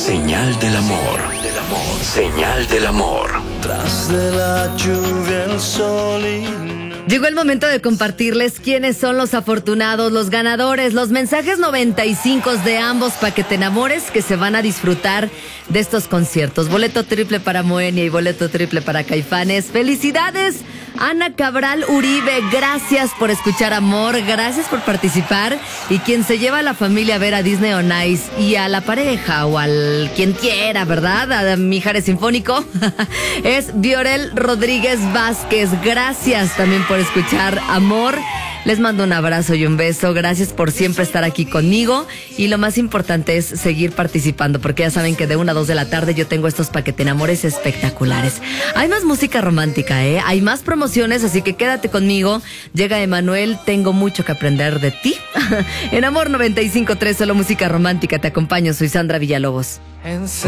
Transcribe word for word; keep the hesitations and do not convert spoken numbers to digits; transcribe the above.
Señal del amor. Señal del amor. Tras de la lluvia el sol y... Llegó el momento de compartirles quiénes son los afortunados, los ganadores, los mensajes noventa y cinco de ambos pa' que te enamores que se van a disfrutar de estos conciertos. Boleto triple para Moenia y boleto triple para Caifanes. ¡Felicidades! Ana Cabral Uribe, gracias por escuchar Amor, gracias por participar. Y quien se lleva a la familia a ver a Disney on Ice y a la pareja o al quien quiera, ¿verdad? A Mijares Sinfónico, es Viorel Rodríguez Vázquez. Gracias también por escuchar Amor. Les mando un abrazo y un beso. Gracias por siempre estar aquí conmigo. Y lo más importante es seguir participando, porque ya saben que de una a dos de la tarde yo tengo estos pa' que te enamores espectaculares. Hay más música romántica, ¿eh? Hay más promociones, así que quédate conmigo. Llega Emanuel, tengo mucho que aprender de ti. En Amor noventa y cinco punto tres, solo música romántica. Te acompaño, soy Sandra Villalobos.